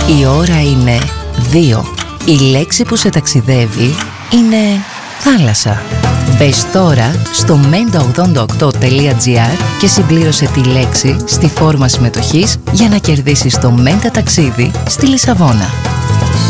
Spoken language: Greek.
Η ώρα είναι 2. Η λέξη που σε ταξιδεύει είναι θάλασσα. Μπες τώρα στο menta88.gr και συμπλήρωσε τη λέξη στη φόρμα συμμετοχής για να κερδίσεις το Menta ταξίδι στη Λισαβόνα.